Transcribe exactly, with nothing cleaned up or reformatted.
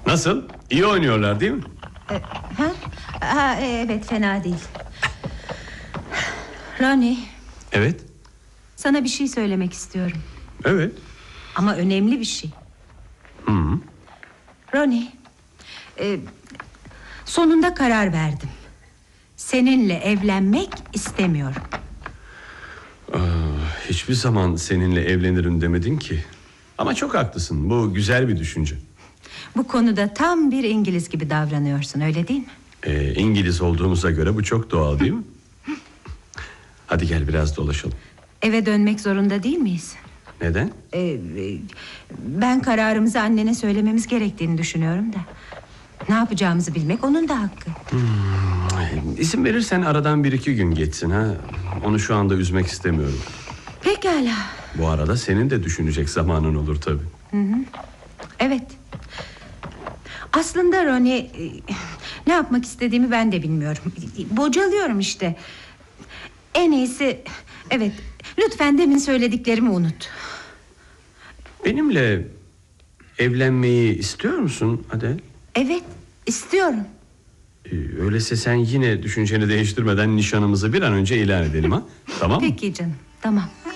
Nasıl? İyi oynuyorlar değil mi? E, ha? Ha, evet, fena değil. Ronnie. Evet. Sana bir şey söylemek istiyorum. Evet. Ama önemli bir şey. Hı -hı. Ronnie, e, sonunda karar verdim. Seninle evlenmek istemiyorum. Aa, hiçbir zaman seninle evlenirim demedin ki. Ama çok haklısın, bu güzel bir düşünce. Bu konuda tam bir İngiliz gibi davranıyorsun, öyle değil mi? Ee, İngiliz olduğumuza göre bu çok doğal değil mi? Hadi gel biraz dolaşalım. Eve dönmek zorunda değil miyiz? Neden? Ee, ben kararımızı annene söylememiz gerektiğini düşünüyorum da. Ne yapacağımızı bilmek onun da hakkı. Hmm, izin verirsen aradan bir iki gün geçsin ha. Onu şu anda üzmek istemiyorum. Pekala. Bu arada senin de düşünecek zamanın olur tabii. Hı hı. Evet. Aslında Ronnie, ne yapmak istediğimi ben de bilmiyorum. Bocalıyorum işte. En iyisi, evet, lütfen demin söylediklerimi unut. Benimle evlenmeyi istiyor musun Adel? Evet, istiyorum. Ee, öyleyse sen yine düşünceni değiştirmeden nişanımızı bir an önce ilan edelim ha. Tamam mı? Peki canım, tamam.